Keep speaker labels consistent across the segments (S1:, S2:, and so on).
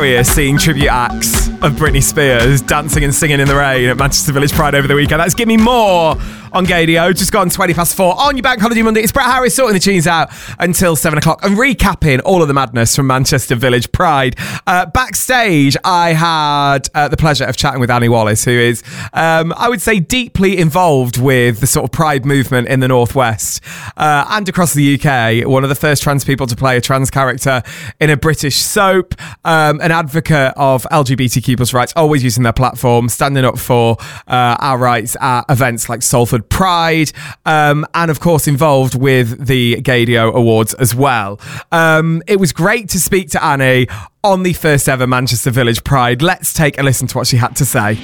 S1: hilarious seeing tribute acts of Britney Spears dancing and singing in the rain at Manchester Village Pride over the weekend. That's Give Me More on Gaydio. Just gone 4:20 on your Bank Holiday Monday. It's Brett Harris sorting the tunes out until 7 o'clock and recapping all of the madness from Manchester Village Pride. Backstage, I had the pleasure of chatting with Annie Wallace, who is, I would say, deeply involved with the sort of Pride movement in the Northwest and across the UK. One of the first trans people to play a trans character in a British soap, an advocate of LGBTQ plus rights, always using their platform, standing up for our rights at events like Salford Pride, and of course involved with the Gaydio Awards as well. It was great to speak to Annie on the first ever Manchester Village Pride. Let's take a listen to what she had to say.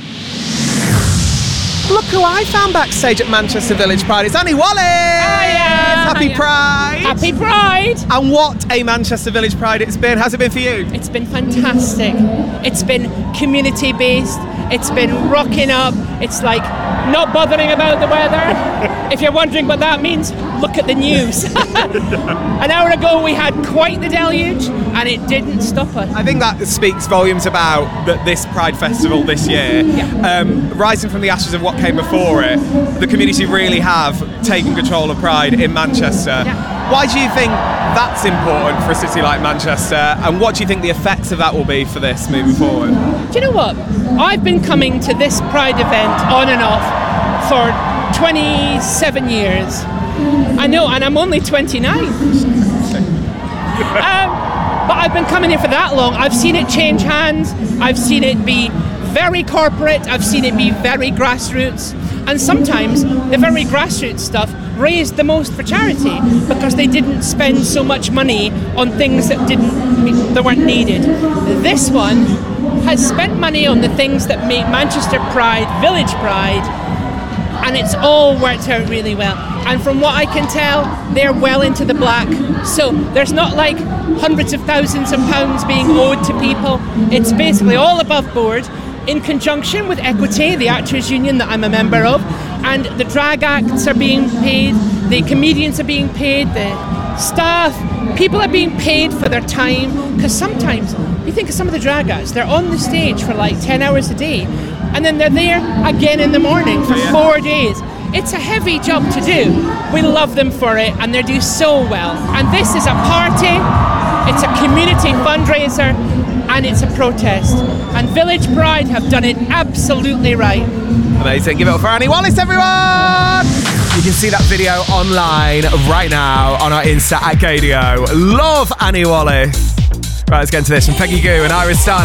S1: Look who I found backstage at Manchester Village Pride. It's Annie Wallace! Happy Pride!
S2: Happy Pride!
S1: And what a Manchester Village Pride it's been. How's it been for you?
S2: It's been fantastic. It's been community-based. It's been rocking up. It's like not bothering about the weather. If you're wondering what that means, look at the news. An hour ago we had quite the deluge and it didn't stop us.
S1: I think that speaks volumes about this Pride Festival this year.
S2: Yeah.
S1: Rising from the ashes of what came before it, the community really have taken control of Pride in Manchester.
S2: Yeah.
S1: Why do you think that's important for a city like Manchester, and what do you think the effects of that will be for this moving forward?
S2: Do you know what? I've been coming to this Pride event on and off for 27 years. I know, and I'm only 29. But I've been coming here for that long. I've seen it change hands. I've seen it be very corporate. I've seen it be very grassroots. And sometimes the very grassroots stuff raised the most for charity because they didn't spend so much money on things that weren't needed. This one has spent money on the things that make Manchester Pride, Village Pride, and it's all worked out really well. And from what I can tell, they're well into the black. So there's not like hundreds of thousands of pounds being owed to people. It's basically all above board, in conjunction with Equity, the actors union that I'm a member of, and the drag acts are being paid, the comedians are being paid, the staff, people are being paid for their time, because sometimes you think of some of the drag acts, they're on the stage for like 10 hours a day, and then they're there again in the morning for 4 days. It's a heavy job to do. We love them for it, and they do so well. And this is a party, it's a community fundraiser, and it's a protest. And Village Pride have done it absolutely right.
S1: Amazing. Give it up for Annie Wallace, everyone! You can see that video online right now on our Insta at Gaydio. Love Annie Wallace. Right, let's get into this from Peggy Gou and Iris Stan.